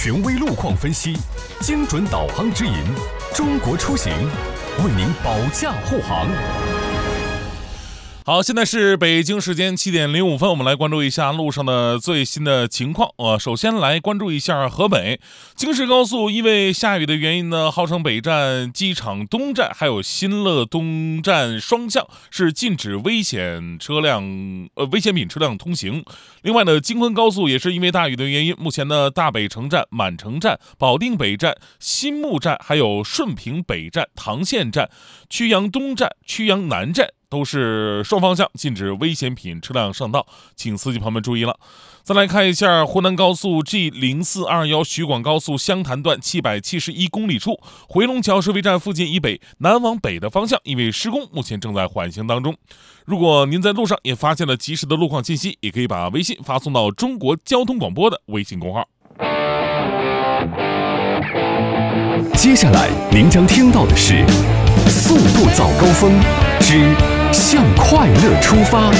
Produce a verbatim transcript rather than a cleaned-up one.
权威路况分析，精准导航指引，中国出行为您保驾护航。 好，现在是北京时间七点零五分，我们来关注一下路上的最新的情况。呃，首先来关注一下河北京石高速，因为下雨的原因呢，号称北站、机场东站还有新乐东站双向是禁止危险车辆、呃危险品车辆通行。另外呢，京昆高速也是因为大雨的原因，目前呢，大北城站、满城站、保定北站、新木站还有顺平北站、唐县站、曲阳东站、曲阳南站都是双方向禁止危险品车辆上道，请司机朋友们注意了。再来看一下湖南高速 G 零四二一 徐广高速湘潭段七百七十一公里处，回龙桥收费站附近以北南往北的方向因为施工，目前正在缓行当中。如果您在路上也发现了及时的路况信息，也可以把微信发送到中国交通广播的微信公号。 接下来您将听到的是速度早高峰之向快乐出发。